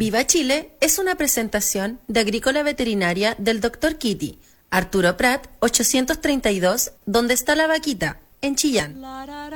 Viva Chile es una presentación de Agrícola Veterinaria del Dr. Kitty, Arturo Prat, 832, ¿Dónde está la vaquita?, en Chillán.